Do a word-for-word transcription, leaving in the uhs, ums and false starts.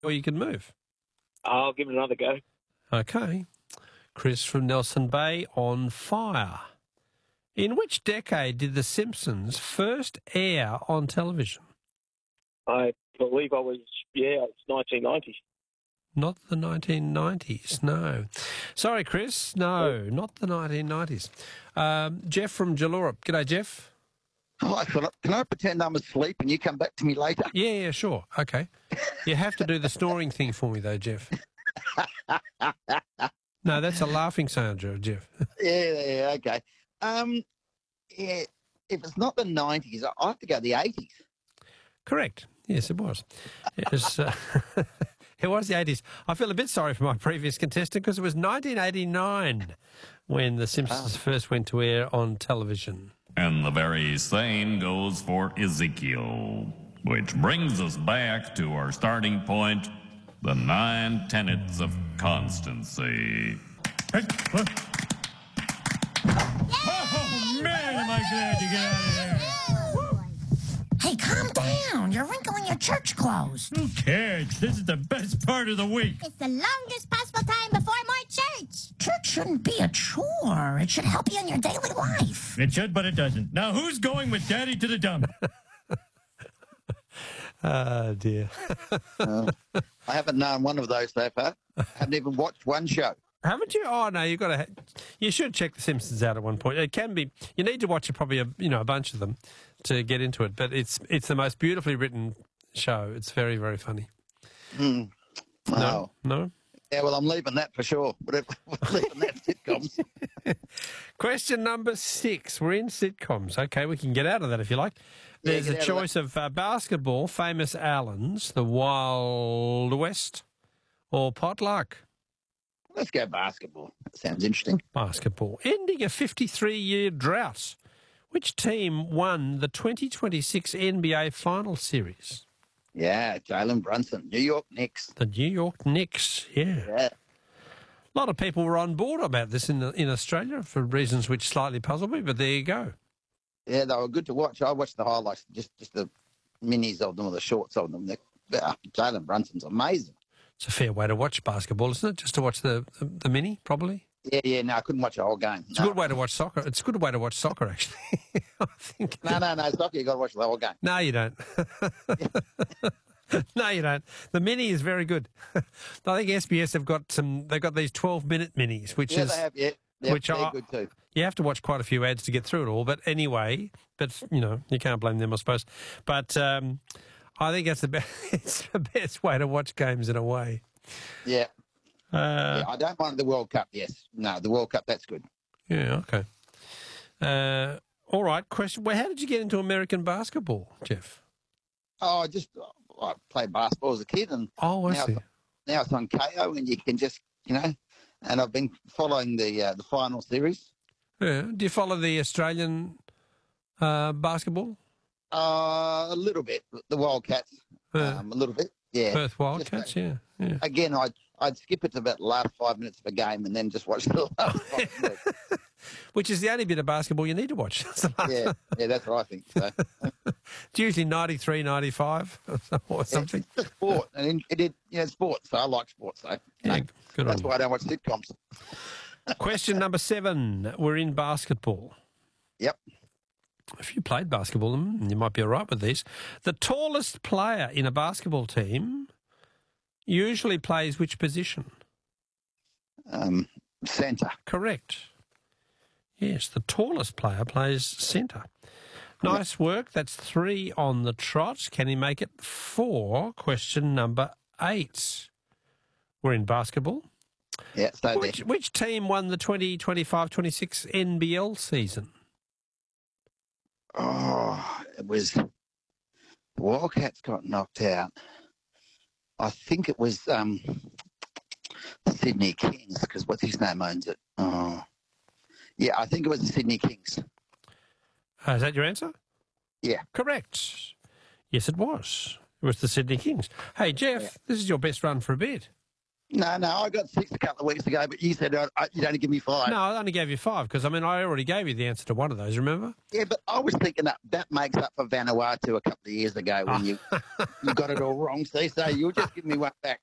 or you can move. I'll give it another go. Okay. Chris from Nelson Bay on fire. In which decade did The Simpsons first air on television? I believe I was, yeah, it's nineteen nineties. Not the nineteen nineties, no. Sorry, Chris, no, not the nineteen nineties. Um, Jeff from Jallurup. G'day, Jeff. Hi, Philip. Can I pretend I'm asleep and you come back to me later? Yeah, yeah, sure. Okay. You have to do the snoring thing for me, though, Jeff. No, that's a laughing sound, Jeff. yeah, yeah, okay. Um, yeah, if it's not the nineties, I have to go the eighties. Correct. Yes, it was. It was, uh, it was the eighties. I feel a bit sorry for my previous contestant because it was nineteen eighty-nine when The Simpsons oh. first went to air on television. And the very same goes for Ezekiel, which brings us back to our starting point, the nine tenets of constancy. Hey, what? Oh, man, am I glad you got out of there. Hey, calm down. You're wrinkling your church clothes. Who cares? This is the best part of the week. It's the longest possible time before more church. Church shouldn't be a chore. It should help you in your daily life. It should, but it doesn't. Now, who's going with Daddy to the dump? Oh, dear. uh, I haven't known one of those so far. I haven't even watched one show. Haven't you? Oh no, you got to. You should check The Simpsons out at one point. It can be. You need to watch it probably a you know a bunch of them to get into it. But it's it's the most beautifully written show. It's very very funny. Mm. Wow. No, no. Yeah, well, I'm leaving that for sure. We're leaving that sitcoms. Question number six. We're in sitcoms. Okay, we can get out of that if you like. There's yeah, a choice of, of uh, basketball, Famous Allens, The Wild West, or Potluck. Let's go basketball. That sounds interesting. Basketball. Ending a fifty-three-year drought. Which team won the twenty twenty-six N B A Final Series? Yeah, Jalen Brunson, New York Knicks. The New York Knicks, yeah. Yeah. A lot of people were on board about this in the, in Australia for reasons which slightly puzzle me, but there you go. Yeah, they were good to watch. I watched the highlights, just just the minis of them or the shorts of them. Uh, Jalen Brunson's amazing. It's a fair way to watch basketball, isn't it? Just to watch the, the, the mini, probably? Yeah, yeah, no, I couldn't watch the whole game. It's no. a good way to watch soccer. It's a good way to watch soccer, actually. I think. No, no, no, soccer, you got to watch the whole game. No, you don't. No, you don't. The mini is very good. I think S B S have got some, they've got these twelve-minute minis, which yeah, is... they have, yeah. Yep, which they're are good too. You have to watch quite a few ads to get through it all, but anyway, but, you know, you can't blame them, I suppose. But um, I think that's the best, it's the best way to watch games in a way. Yeah. Uh, yeah, I don't mind the World Cup, yes. No, the World Cup, that's good. Yeah, okay. Uh, all right, question. Well, how did you get into American basketball, Jeff? Oh, I just I played basketball as a kid, and oh, I now, see. It's, now it's on K O, and you can just, you know, and I've been following the uh, the final series. Yeah. Do you follow the Australian uh, basketball? Uh, a little bit. The Wildcats, uh, um, a little bit. Yeah. Perth Wildcats, just, uh, yeah, yeah. Again, I'd, I'd skip it to about the last five minutes of a game and then just watch the last five minutes. Which is the only bit of basketball you need to watch. yeah, yeah, that's what I think. So. It's usually ninety-three, ninety-five or something. Yeah, it's sport, and it did, you know, sports. So I like sports, so yeah, know, good that's on why you. I don't watch sitcoms. Question number seven. We're in basketball. Yep. If you played basketball, you might be all right with these. The tallest player in a basketball team usually plays which position? Um, centre. Correct. Yes, the tallest player plays centre. Nice work. That's three on the trot. Can he make it four? Question number eight. We're in basketball. Yeah, so which, which team won the twenty twenty-five twenty-six N B L season? Oh, it was the Wildcats got knocked out. I think it was um, Sydney Kings, because what's his name owns it. Oh, yeah, I think it was the Sydney Kings. Uh, is that your answer? Yeah. Correct. Yes, it was. It was the Sydney Kings. Hey, Jeff, yeah. This is your best run for a bit. No, no, I got six a couple of weeks ago, but you said uh, uh, you'd only give me five. No, I only gave you five because, I mean, I already gave you the answer to one of those, remember? Yeah, but I was thinking that that makes up for Vanuatu a couple of years ago when you you got it all wrong. See, so you'll just give me one back.